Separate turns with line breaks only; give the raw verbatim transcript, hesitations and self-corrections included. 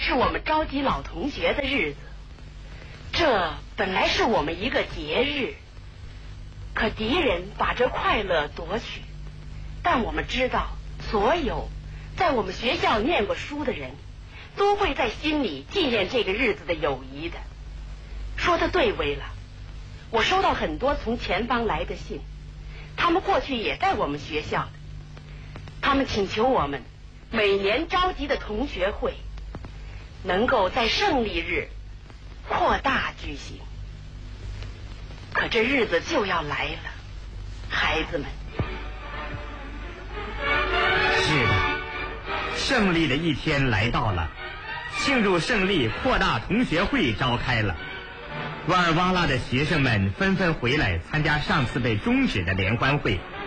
是我们召集老同学的日子。这本来是我们一个节日，可敌人把这快乐夺取。但我们知道，所有在我们学校念过书的人，都会在心里纪念这个日子的友谊的。说得对，薇拉，我收到很多从前方来的信，他们过去也在我们学校的，他们请求我们每年召集的同学会能够在胜利日扩大举行。可这日子就要来了，孩子们。
是的，胜利的一天来到了，庆祝胜利扩大同学会召开了。瓦尔瓦拉的学生们纷纷回来参加上次被终止的联欢会。